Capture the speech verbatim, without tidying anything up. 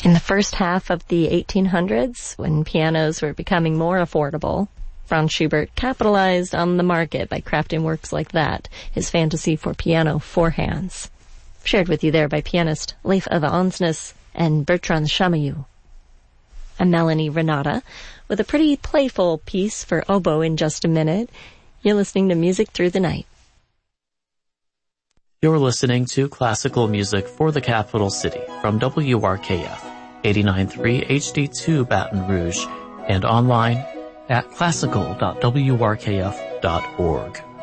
In the first half of the eighteen hundreds, when pianos were becoming more affordable, Franz Schubert capitalized on the market by crafting works like that, his fantasy for piano four hands. Shared with you there by pianist Leif Ove Ansnes and Bertrand Chamayou. I'm Melanie Renata with a pretty playful piece for oboe in just a minute. You're listening to Music Through the Night. You're listening to classical music for the capital city from W R K F, eighty-nine point three H D two Baton Rouge, and online at classical dot w r k f dot org.